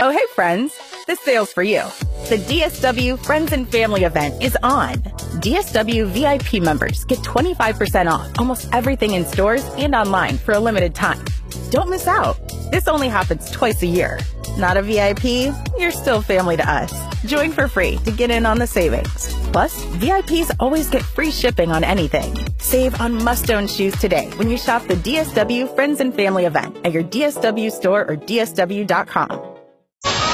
Oh, hey friends, this sale's for you. The DSW Friends and Family event is on. DSW VIP members get 25% off almost everything in stores and online for a limited time. Don't miss out. This only happens twice a year. Not a VIP? You're still family to us. Join for free to get in on the savings. Plus, VIPs always get free shipping on anything. Save on must-own shoes today when you shop the DSW Friends and Family event at your DSW store or DSW.com.